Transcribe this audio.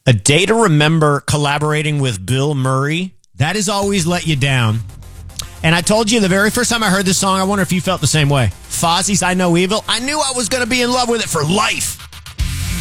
A Day to Remember collaborating with Bill Murray. That has always let you down. And I told you the very first time I heard this song, I wonder if you felt the same way. Fozzie's I Know Evil. I knew I was going to be in love with it for life.